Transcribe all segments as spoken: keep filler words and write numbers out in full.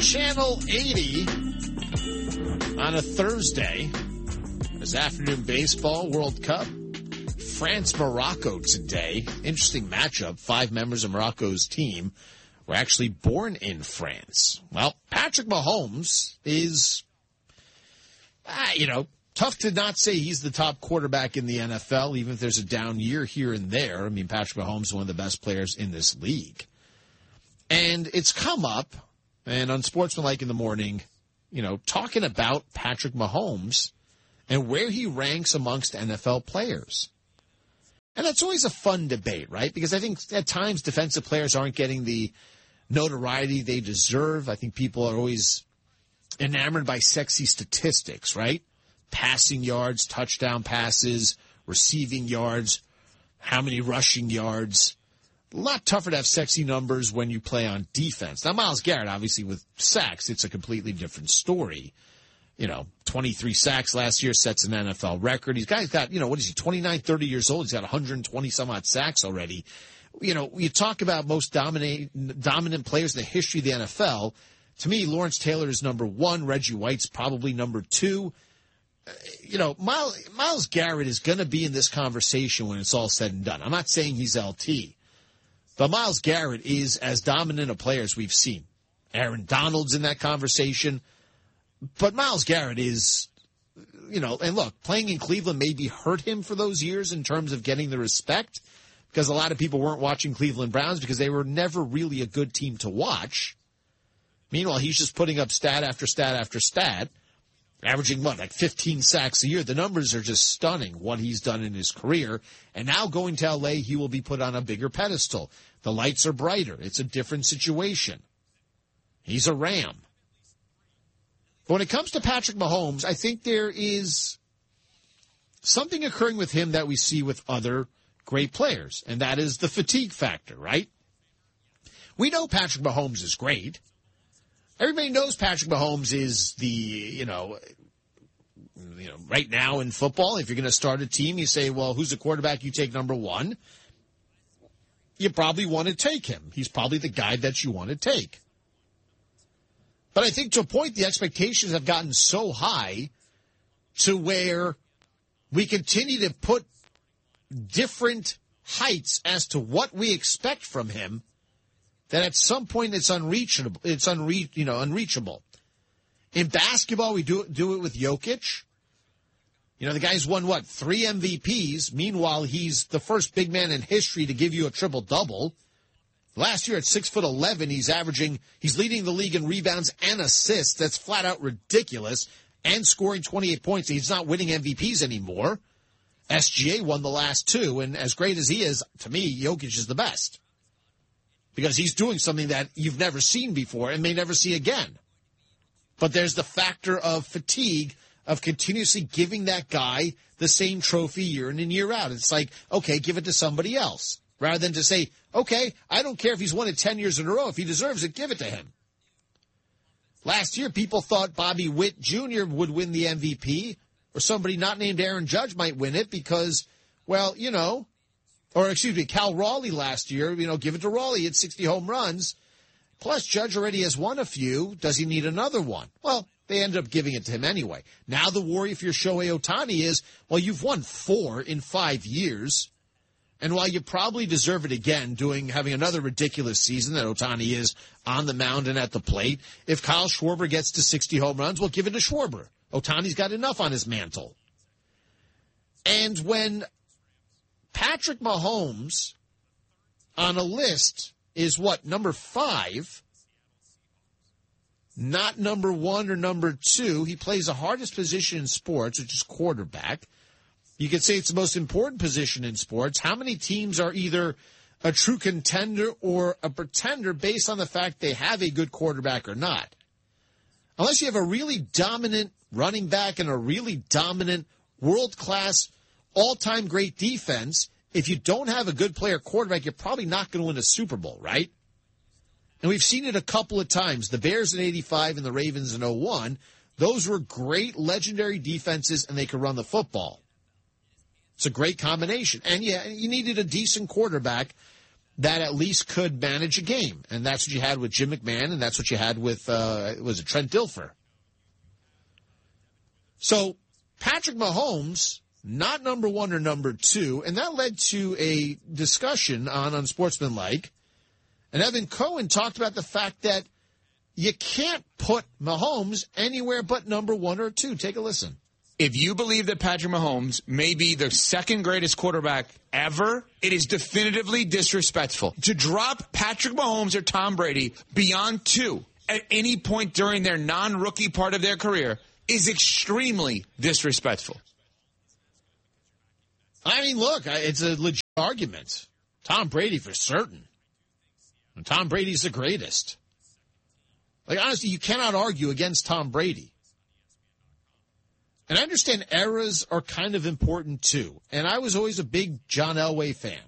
Channel eighty on a Thursday. There's afternoon baseball, World Cup. France, Morocco today. Interesting matchup. Five members of Morocco's team were actually born in France. Well, Patrick Mahomes is, ah, you know, tough to not say he's the top quarterback in the N F L, even if there's a down year here and there. I mean, Patrick Mahomes is one of the best players in this league. And it's come up, and on Sportsmanlike in the Morning, you know, talking about Patrick Mahomes and where he ranks amongst N F L players. And that's always a fun debate, right? Because I think at times defensive players aren't getting the notoriety they deserve. I think people are always enamored by sexy statistics, right? Passing yards, touchdown passes, receiving yards, how many rushing yards. A lot tougher to have sexy numbers when you play on defense. Now, Myles Garrett, obviously, with sacks, it's a completely different story. You know, twenty-three sacks last year sets an N F L record. He's got, got, you know, what is he, twenty-nine, thirty years old. He's got one hundred twenty some odd sacks already. You know, you talk about most dominate, dominant players in the history of the N F L. To me, Lawrence Taylor is number one. Reggie White's probably number two. Uh, you know, Myles, Myles Garrett is going to be in this conversation when it's all said and done. I'm not saying he's L T. But Myles Garrett is as dominant a player as we've seen. Aaron Donald's in that conversation. But Myles Garrett is, you know, and look, playing in Cleveland maybe hurt him for those years in terms of getting the respect, because a lot of people weren't watching Cleveland Browns because they were never really a good team to watch. Meanwhile, he's just putting up stat after stat after stat, averaging, what, like fifteen sacks a year. The numbers are just stunning, what he's done in his career. And now going to L A, he will be put on a bigger pedestal. The lights are brighter. It's a different situation. He's a Ram. But when it comes to Patrick Mahomes, I think there is something occurring with him that we see with other great players, and that is the fatigue factor, right? We know Patrick Mahomes is great. Everybody knows Patrick Mahomes is the, you know, you know, right now in football, if you're going to start a team, you say, well, who's the quarterback you take number one? You probably want to take him. He's probably the guy that you want to take. But I think to a point, the expectations have gotten so high to where we continue to put different heights as to what we expect from him, that at some point it's unreachable. It's unre- you know, unreachable. In basketball, we do, do it with Jokic. You know, the guy's won, what, three M V Ps. Meanwhile, he's the first big man in history to give you a triple-double. Last year at six foot eleven, he's averaging, he's leading the league in rebounds and assists. That's flat out ridiculous. And scoring twenty-eight points. He's not winning M V Ps anymore. S G A won the last two, and as great as he is, to me, Jokic is the best. Because he's doing something that you've never seen before and may never see again. But there's the factor of fatigue, of continuously giving that guy the same trophy year in and year out. It's like, okay, give it to somebody else. Rather than to say, okay, I don't care if he's won it ten years in a row. If he deserves it, give it to him. Last year, people thought Bobby Witt Junior would win the M V P, or somebody not named Aaron Judge might win it because, well, you know, or excuse me, Cal Raleigh last year, you know, give it to Raleigh. He had sixty home runs. Plus, Judge already has won a few. Does he need another one? Well, they ended up giving it to him anyway. Now the worry if you're Shohei Ohtani is, well, you've won four in five years. And while you probably deserve it again, doing having another ridiculous season that Ohtani is on the mound and at the plate, if Kyle Schwarber gets to sixty home runs, well, give it to Schwarber. Ohtani's got enough on his mantle. And when Patrick Mahomes on a list is what, number five, not number one or number two, he plays the hardest position in sports, which is quarterback. You could say it's the most important position in sports. How many teams are either a true contender or a pretender based on the fact they have a good quarterback or not? Unless you have a really dominant running back and a really dominant world-class, all-time great defense, if you don't have a good player quarterback, you're probably not going to win a Super Bowl, right? And we've seen it a couple of times. The Bears in eighty-five and the Ravens in oh one, those were great, legendary defenses, and they could run the football. It's a great combination. And, yeah, you needed a decent quarterback that at least could manage a game. And that's what you had with Jim McMahon, and that's what you had with, uh, was it Trent Dilfer? So Patrick Mahomes, not number one or number two, and that led to a discussion on Unsportsmanlike. And Evan Cohen talked about the fact that you can't put Mahomes anywhere but number one or two. Take a listen. If you believe that Patrick Mahomes may be the second greatest quarterback ever, it is definitively disrespectful. To drop Patrick Mahomes or Tom Brady beyond two at any point during their non-rookie part of their career is extremely disrespectful. I mean, look, it's a legit argument. Tom Brady for certain. And Tom Brady's the greatest. Like, honestly, you cannot argue against Tom Brady. And I understand eras are kind of important, too. And I was always a big John Elway fan.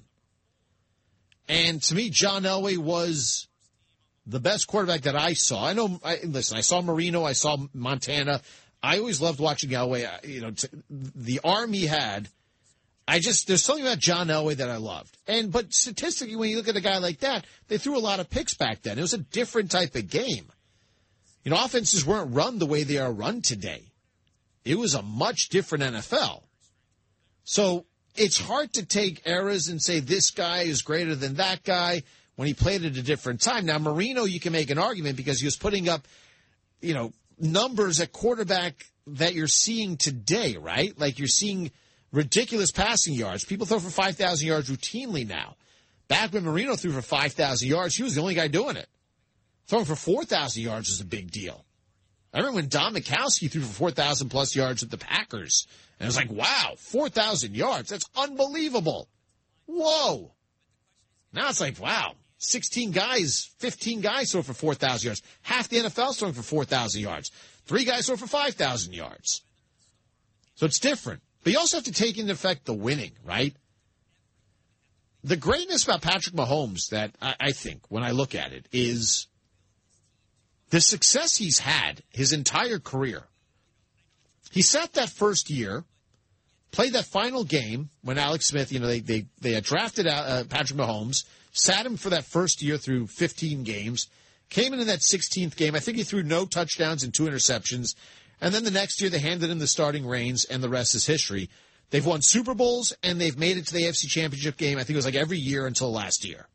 And to me, John Elway was the best quarterback that I saw. I know, I, listen, I saw Marino, I saw Montana. I always loved watching Elway. You know, t- the arm he had, I just, there's something about John Elway that I loved. And, but statistically, when you look at a guy like that, they threw a lot of picks back then. It was a different type of game. You know, offenses weren't run the way they are run today. It was a much different N F L. So it's hard to take eras and say this guy is greater than that guy when he played at a different time. Now, Marino, you can make an argument because he was putting up, you know, numbers at quarterback that you're seeing today, right? Like you're seeing ridiculous passing yards. People throw for five thousand yards routinely now. Back when Marino threw for five thousand yards, he was the only guy doing it. Throwing for four thousand yards was a big deal. I remember when Don Mikowski threw for four thousand plus yards with the Packers. And I was like, wow, four thousand yards. That's unbelievable. Whoa. Now it's like, wow, sixteen guys, fifteen guys throw for four thousand yards. Half the N F L's throwing for four thousand yards. Three guys throw for five thousand yards. So it's different. But you also have to take into effect the winning, right? The greatness about Patrick Mahomes that I, I think, when I look at it, is the success he's had his entire career. He sat that first year, played that final game when Alex Smith, you know, they they, they had drafted uh, Patrick Mahomes, sat him for that first year through fifteen games, came into that sixteenth game. I think he threw no touchdowns and two interceptions. And then the next year they handed him the starting reins, and the rest is history. They've won Super Bowls, and they've made it to the A F C Championship game. I think it was like every year until last year.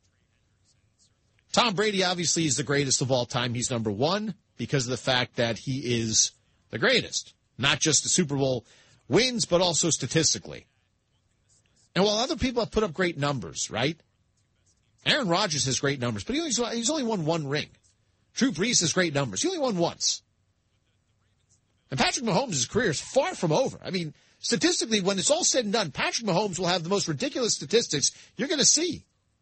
Tom Brady obviously is the greatest of all time. He's number one because of the fact that he is the greatest. Not just the Super Bowl wins, but also statistically. And while other people have put up great numbers, right? Aaron Rodgers has great numbers, but he's, he's only won one ring. Drew Brees has great numbers. He only won once. And Patrick Mahomes' career is far from over. I mean, statistically, when it's all said and done, Patrick Mahomes will have the most ridiculous statistics you're going to see.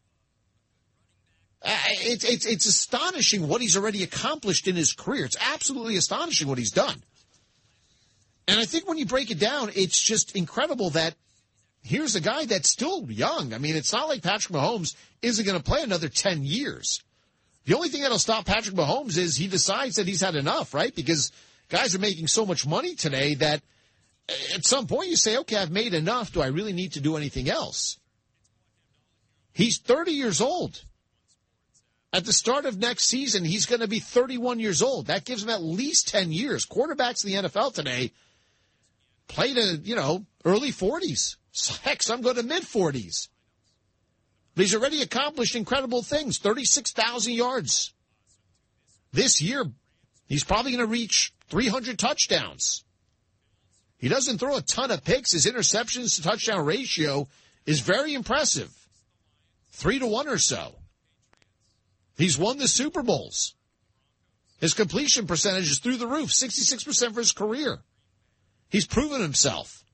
Uh, it's, it's, it's astonishing what he's already accomplished in his career. It's absolutely astonishing what he's done. And I think when you break it down, it's just incredible that here's a guy that's still young. I mean, it's not like Patrick Mahomes isn't going to play another ten years. The only thing that'll stop Patrick Mahomes is he decides that he's had enough, right? Because guys are making so much money today that at some point you say, okay, I've made enough. Do I really need to do anything else? He's thirty years old. At the start of next season, he's going to be thirty-one years old. That gives him at least ten years. Quarterbacks in the N F L today play to, you know, early forties. Heck, some go to mid-forties. But he's already accomplished incredible things, thirty-six thousand yards. This year, he's probably going to reach three hundred touchdowns. He doesn't throw a ton of picks. His interceptions to touchdown ratio is very impressive. Three to one or so. He's won the Super Bowls. His completion percentage is through the roof, sixty-six percent for his career. He's proven himself.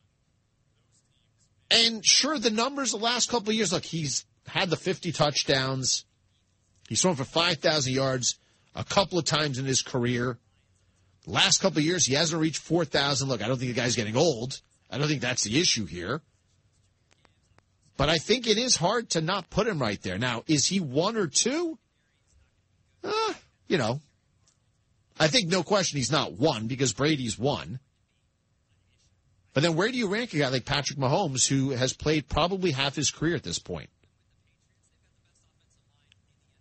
And sure, the numbers the last couple of years, look, he's had the fifty touchdowns. He's thrown for five thousand yards a couple of times in his career. The last couple of years, he hasn't reached four thousand. Look, I don't think the guy's getting old. I don't think that's the issue here. But I think it is hard to not put him right there. Now, is he one or two? Uh, you know, I think no question he's not one because Brady's one. But then where do you rank a guy like Patrick Mahomes who has played probably half his career at this point?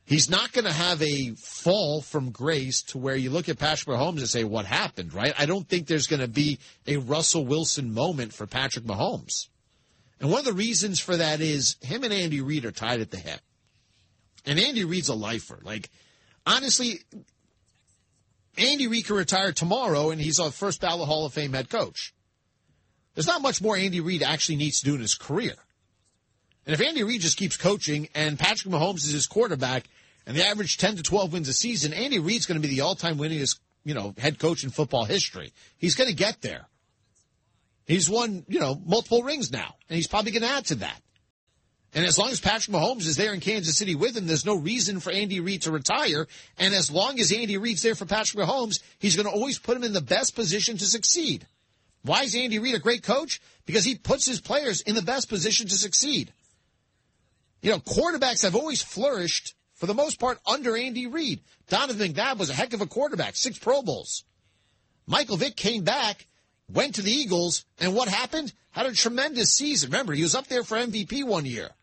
He's not going to have a fall from grace to where you look at Patrick Mahomes and say, what happened, right? I don't think there's going to be a Russell Wilson moment for Patrick Mahomes. And one of the reasons for that is him and Andy Reid are tied at the hip. And Andy Reid's a lifer. Like, honestly, Andy Reid can retire tomorrow, and he's a first ballot Hall of Fame head coach. There's not much more Andy Reid actually needs to do in his career. And if Andy Reid just keeps coaching and Patrick Mahomes is his quarterback and they average ten to twelve wins a season, Andy Reid's going to be the all-time winningest, you know, head coach in football history. He's going to get there. He's won, you know, multiple rings now, and he's probably going to add to that. And as long as Patrick Mahomes is there in Kansas City with him, there's no reason for Andy Reid to retire. And as long as Andy Reid's there for Patrick Mahomes, he's going to always put him in the best position to succeed. Why is Andy Reid a great coach? Because he puts his players in the best position to succeed. You know, quarterbacks have always flourished, for the most part, under Andy Reid. Donovan McNabb was a heck of a quarterback, six Pro Bowls. Michael Vick came back, went to the Eagles, and what happened? Had a tremendous season. Remember, he was up there for M V P one year.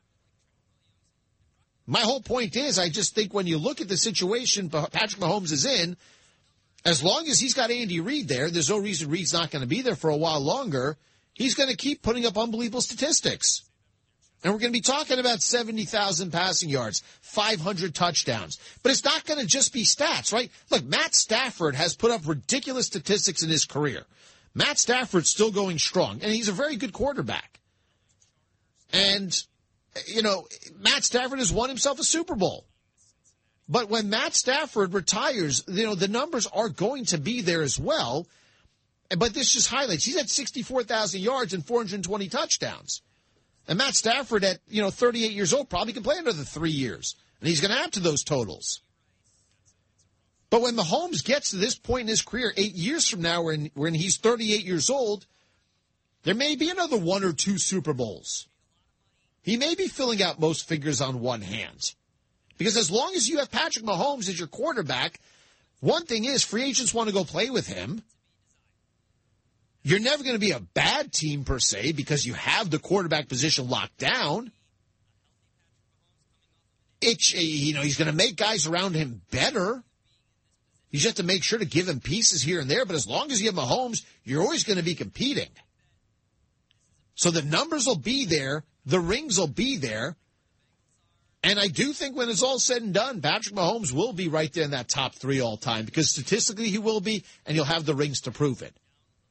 My whole point is, I just think when you look at the situation Patrick Mahomes is in, as long as he's got Andy Reid there, there's no reason Reid's not going to be there for a while longer. He's going to keep putting up unbelievable statistics. And we're going to be talking about seventy thousand passing yards, five hundred touchdowns. But it's not going to just be stats, right? Look, Matt Stafford has put up ridiculous statistics in his career. Matt Stafford's still going strong, and he's a very good quarterback. And, you know, Matt Stafford has won himself a Super Bowl. But when Matt Stafford retires, you know, the numbers are going to be there as well. But this just highlights, he's at sixty-four thousand yards and four hundred twenty touchdowns. And Matt Stafford at, you know, thirty-eight years old probably can play another three years. And he's going to add to those totals. But when Mahomes gets to this point in his career, eight years from now, when, when he's thirty-eight years old, there may be another one or two Super Bowls. He may be filling out most fingers on one hand. Because as long as you have Patrick Mahomes as your quarterback, one thing is free agents want to go play with him. You're never going to be a bad team per se because you have the quarterback position locked down. It's, you know, he's going to make guys around him better. You just have to make sure to give him pieces here and there. But as long as you have Mahomes, you're always going to be competing. So the numbers will be there. The rings will be there. And I do think when it's all said and done, Patrick Mahomes will be right there in that top three all time because statistically he will be, and he'll have the rings to prove it.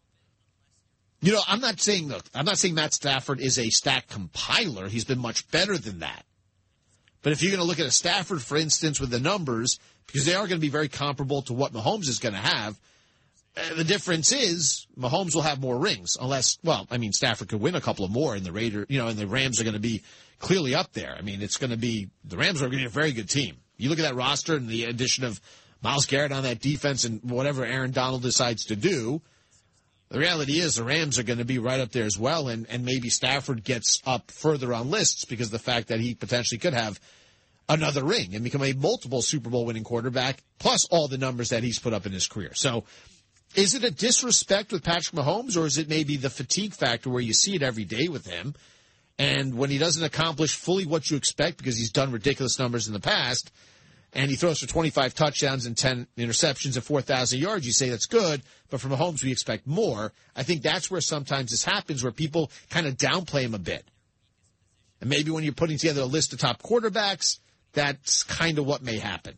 You know, I'm not saying, look, I'm not saying Matt Stafford is a stat compiler. He's been much better than that. But if you're going to look at a Stafford, for instance, with the numbers, because they are going to be very comparable to what Mahomes is going to have, uh, the difference is Mahomes will have more rings, unless, well, I mean, Stafford could win a couple of more, and the Raiders, you know, and the Rams are going to be clearly up there. I mean, it's going to be, the Rams are going to be a very good team. You look at that roster and the addition of Myles Garrett on that defense and whatever Aaron Donald decides to do, the reality is the Rams are going to be right up there as well, and, and maybe Stafford gets up further on lists because of the fact that he potentially could have another ring and become a multiple Super Bowl winning quarterback, plus all the numbers that he's put up in his career. So is it a disrespect with Patrick Mahomes, or is it maybe the fatigue factor where you see it every day with him, and when he doesn't accomplish fully what you expect because he's done ridiculous numbers in the past, and he throws for twenty-five touchdowns and ten interceptions and four thousand yards, you say that's good, but from Mahomes we expect more. I think that's where sometimes this happens, where people kind of downplay him a bit. And maybe when you're putting together a list of top quarterbacks, that's kind of what may happen.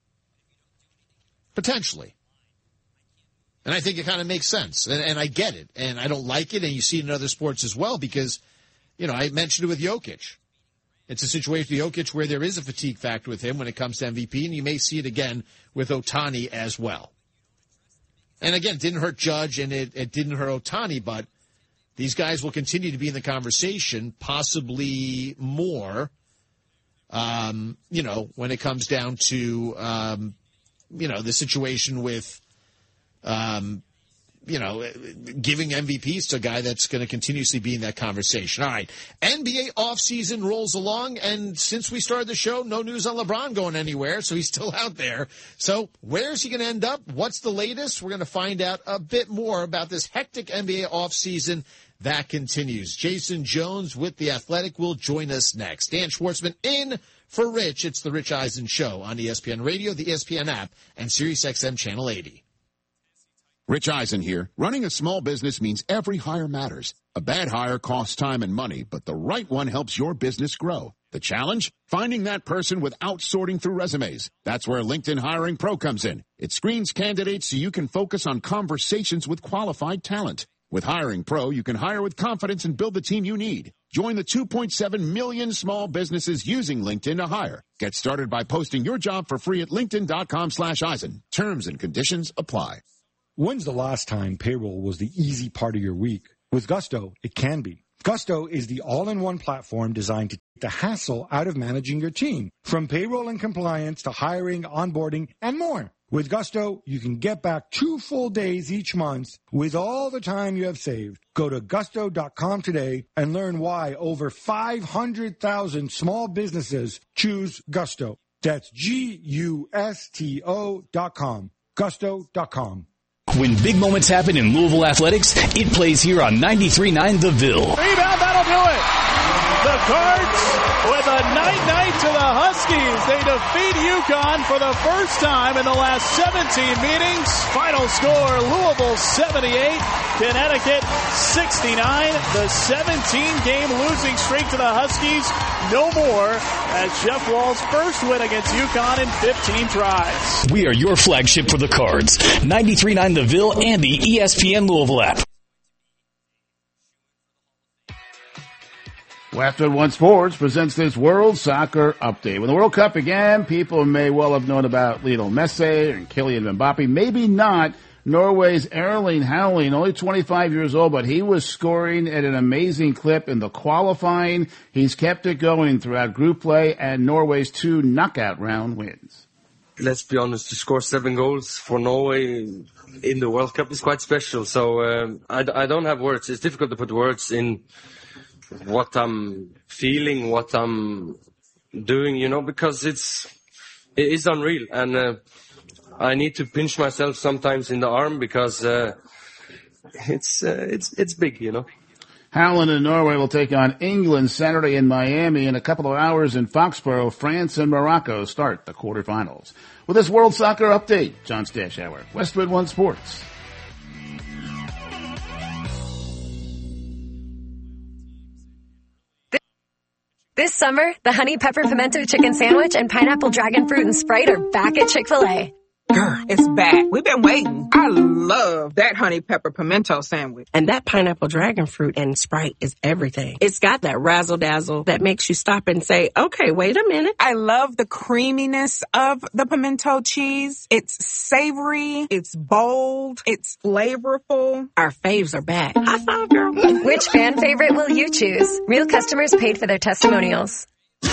Potentially. And I think it kind of makes sense, and, and I get it, and I don't like it, and you see it in other sports as well because, you know, I mentioned it with Jokic. It's a situation with Jokic where there is a fatigue factor with him when it comes to M V P, and you may see it again with Ohtani as well. And again, it didn't hurt Judge, and it, it didn't hurt Ohtani, but these guys will continue to be in the conversation, possibly more, um, you know, when it comes down to, um, you know, the situation with, um, you know, giving M V Ps to a guy that's going to continuously be in that conversation. All right. N B A offseason rolls along, and since we started the show, no news on LeBron going anywhere, so he's still out there. So where's he going to end up? What's the latest? We're going to find out a bit more about this hectic N B A offseason that continues. Jason Jones with The Athletic will join us next. Dan Schwartzman in for Rich. It's the Rich Eisen Show on E S P N Radio, the E S P N app, and SiriusXM Channel eighty. Rich Eisen here. Running a small business means every hire matters. A bad hire costs time and money, but the right one helps your business grow. The challenge? Finding that person without sorting through resumes. That's where LinkedIn Hiring Pro comes in. It screens candidates so you can focus on conversations with qualified talent. With Hiring Pro, you can hire with confidence and build the team you need. Join the two point seven million small businesses using LinkedIn to hire. Get started by posting your job for free at linkedin.com slash Eisen. Terms and conditions apply. When's the last time payroll was the easy part of your week? With Gusto, it can be. Gusto is the all-in-one platform designed to take the hassle out of managing your team. From payroll and compliance to hiring, onboarding, and more. With Gusto, you can get back two full days each month with all the time you have saved. Go to gusto dot com today and learn why over five hundred thousand small businesses choose Gusto. That's G U S T O dot com. gusto dot com. When big moments happen in Louisville athletics, it plays here on ninety-three point nine The Ville. Rebound, that'll do it. The Cards with a night-night to the Huskies. They defeat UConn for the first time in the last seventeen meetings. Final score, Louisville seventy-eight, Connecticut sixty-nine. The seventeen-game losing streak to the Huskies, no more, as Jeff Wall's first win against UConn in fifteen tries. We are your flagship for the Cards. ninety-three point nine The Ville and the E S P N Louisville app. Westwood One Sports presents this World Soccer Update. When the World Cup began, people may well have known about Lionel Messi and Kylian Mbappe. Maybe not Norway's Erling Haaland, only twenty-five years old, but he was scoring at an amazing clip in the qualifying. He's kept it going throughout group play and Norway's two knockout round wins. Let's be honest, to score seven goals for Norway in the World Cup is quite special. So um, I, I don't have words. It's difficult to put words in what I'm feeling, what I'm doing, you know, because it's it is unreal. And uh, I need to pinch myself sometimes in the arm because uh, it's uh, it's it's big, you know. Haaland and Norway will take on England Saturday in Miami. In a couple of hours in Foxborough, France and Morocco start the quarterfinals. With this World Soccer Update, John Stashauer, Westwood One Sports. This summer, the Honey Pepper Pimento Chicken Sandwich and Pineapple Dragon Fruit and Sprite are back at Chick-fil-A. Grr, it's back. We've been waiting. I love that Honey Pepper Pimento Sandwich. And that Pineapple Dragon Fruit and Sprite is everything. It's got that razzle-dazzle that makes you stop and say, okay, wait a minute. I love the creaminess of the pimento cheese. It's savory. It's bold. It's flavorful. Our faves are back. High five, girl. Which fan favorite will you choose? Real customers paid for their testimonials.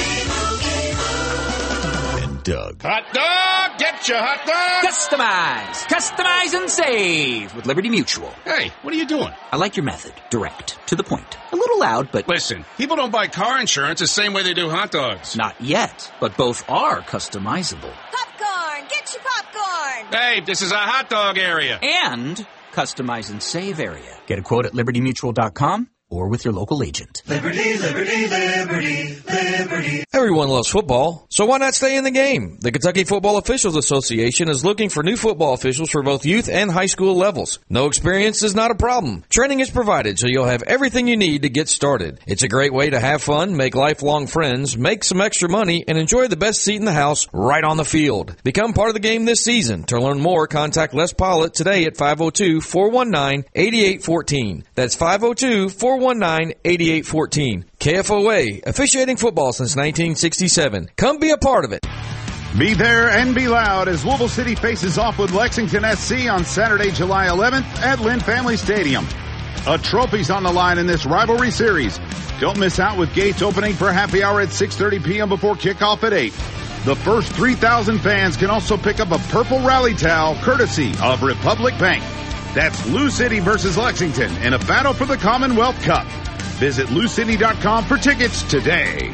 And Doug. Hot dog! Get your hot dog! Customize! Customize and save with Liberty Mutual. Hey, what are you doing? I like your method. Direct. To the point. A little loud, but... Listen, people don't buy car insurance the same way they do hot dogs. Not yet, but both are customizable. Popcorn! Get your popcorn! Hey, this is a hot dog area. And customize and save area. Get a quote at liberty mutual dot com. Or with your local agent. Liberty, liberty, liberty, liberty. Everyone loves football, so why not stay in the game? The Kentucky Football Officials Association is looking for new football officials for both youth and high school levels. No experience is not a problem. Training is provided, so you'll have everything you need to get started. It's a great way to have fun, make lifelong friends, make some extra money, and enjoy the best seat in the house right on the field. Become part of the game this season. To learn more, contact Les Pollitt today at five oh two, four one nine, eight eight one four. That's five oh two, four one nine, eight eight one four. K F O A, officiating football since nineteen sixty-seven. Come be a part of it. Be there and be loud as Louisville City faces off with Lexington S C on Saturday, July eleventh at Lynn Family Stadium. A trophy's on the line in this rivalry series. Don't miss out with gates opening for happy hour at six thirty p.m. before kickoff at eight. The first three thousand fans can also pick up a purple rally towel courtesy of Republic Bank. That's Lou City versus Lexington in a battle for the Commonwealth Cup. Visit lou city dot com for tickets today.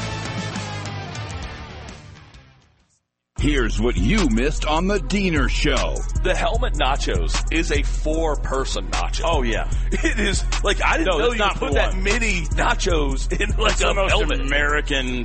Here's what you missed on the Diener Show. The helmet nachos is a four-person nacho. Oh, yeah. It is, like, I didn't no, know you not put one. that many nachos in, like, it's a the most helmet. American